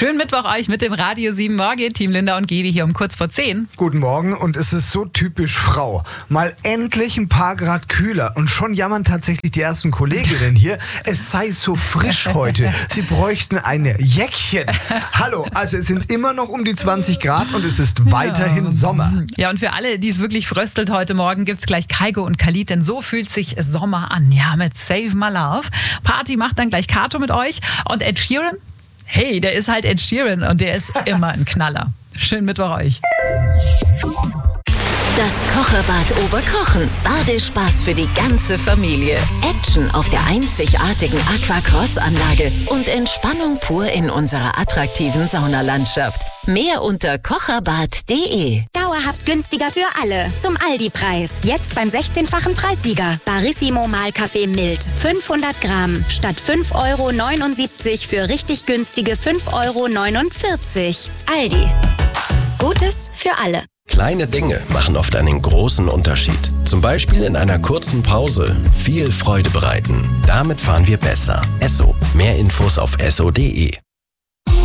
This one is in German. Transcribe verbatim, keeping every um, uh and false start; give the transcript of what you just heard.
Schönen Mittwoch euch mit dem Radio sieben Morgen. Team Linda und Gebi hier um kurz vor zehn. Guten Morgen, und es ist so typisch Frau. Mal endlich ein paar Grad kühler und schon jammern tatsächlich die ersten Kolleginnen hier, es sei so frisch heute. Sie bräuchten eine Jäckchen. Hallo, also es sind immer noch um die zwanzig Grad und es ist weiterhin ja. Sommer. Ja, und für alle, die es wirklich fröstelt heute Morgen, gibt's gleich Kaigo und Khalid, denn so fühlt sich Sommer an. Ja, mit Save My Love. Party macht dann gleich Kato mit euch und Ed Sheeran. Hey, der ist halt Ed Sheeran und der ist immer ein Knaller. Schönen Mittwoch euch. Das Kocherbad Oberkochen. Badespaß für die ganze Familie. Action auf der einzigartigen Aquacross-Anlage und Entspannung pur in unserer attraktiven Saunalandschaft. Mehr unter kocherbad punkt de. Dauerhaft günstiger für alle. Zum Aldi-Preis. Jetzt beim sechzehnfachen Preissieger. Barissimo Mahlkaffee Mild. fünfhundert Gramm. Statt fünf Euro neunundsiebzig für richtig günstige fünf Euro neunundvierzig. Aldi. Gutes für alle. Kleine Dinge machen oft einen großen Unterschied. Zum Beispiel in einer kurzen Pause viel Freude bereiten. Damit fahren wir besser. Esso. Mehr Infos auf esso punkt de.